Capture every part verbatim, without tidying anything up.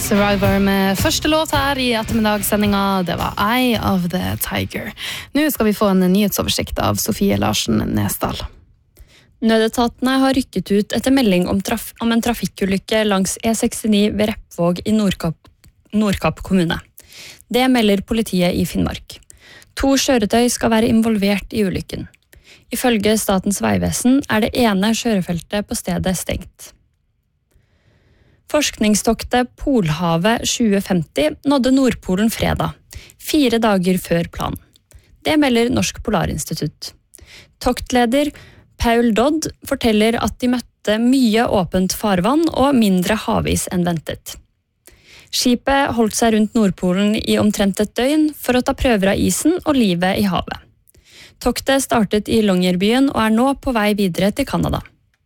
Survivor med første låt her i ettermiddagssendinga. Det var Eye of the Tiger. Nå skal vi få en nyhetsoversikt av Sofie Larsen Nesdal. Nødetatene har rykket ut etter melding om, traf- om en trafikkulykke langs E sekstini ved Repvåg i Nordkapp, Nordkapp kommune. Det melder politiet i Finnmark. To kjøretøy skal være involvert i ulykken. Ifølge Statens vegvesen er det ene kjørefeltet på stedet stengt. Forskningstoktet Polhavet tjue femti nådde Nordpolen fredag, fire dager før planen. Det melder Norsk Polarinstitutt. Toktleder Paul Dodd forteller at de møtte mye åpent farvann og mindre havis enn ventet. Skipet holdt seg rundt Nordpolen i omtrent et døgn for å ta prøver av isen og livet i havet. Toktet startet i Longyearbyen og er nå på vei videre til Canada.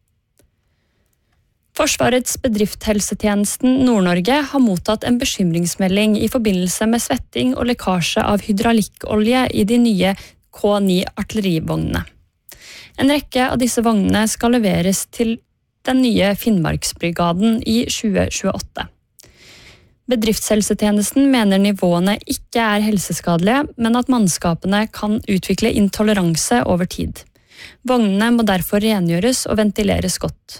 Forsvarets bedriftshelsetjenesten Nord-Norge har mottatt en bekymringsmelding i forbindelse med svetting og lekkasje av hydraulikkolje i de nye K ni artillerivognene. En rekke av disse vognene skal leveres til den nye Finnmarksbrigaden i tjue tjueåtte. Bedriftshelsetjenesten mener nivåene ikke er helseskadelige, men at mannskapene kan utvikle intoleranse over tid. Vognene må derfor rengjøres og ventileres godt.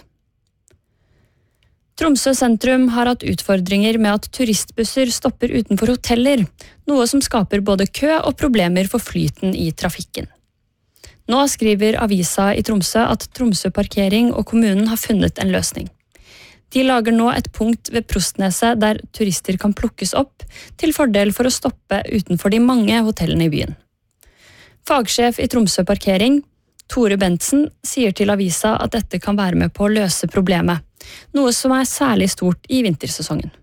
Tromsø sentrum har hatt utfordringer med at turistbusser stopper utenfor hoteller, noe som skaper både kø og problemer for flyten i trafikken. Nå skriver avisa i Tromsø at Tromsø Parkering og kommunen har funnet en løsning. De lager nå et punkt ved Prostneset der turister kan plukkes opp, til fordel for å stoppe utenfor de mange hotellene i byen. Fagsjef i Tromsø Parkering, Tore Bentsen, sier til avisa at dette kan være med på å løse problemet, noe som er særlig stort i vintersesongen.